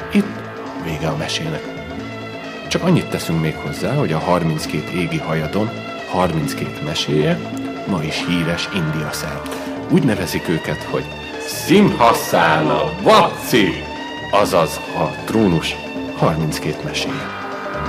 Itt vége a mesének. Csak annyit teszünk még hozzá, hogy a 32 égi hajadon 32 meséje ma is híres India szert. Úgy nevezik őket, hogy Simhaszála Vaci, azaz a trónus 32 meséje.